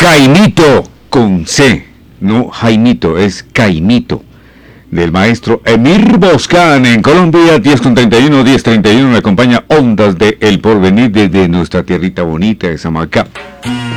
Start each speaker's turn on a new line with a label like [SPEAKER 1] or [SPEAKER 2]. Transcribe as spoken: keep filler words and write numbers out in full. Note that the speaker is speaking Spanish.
[SPEAKER 1] Caimito con C, no Jaimito, es Caimito, del maestro Emir Boscan en Colombia. Diez con treinta y uno, diez treinta y uno, me acompaña Ondas de El Porvenir desde nuestra tierrita bonita de Samacá.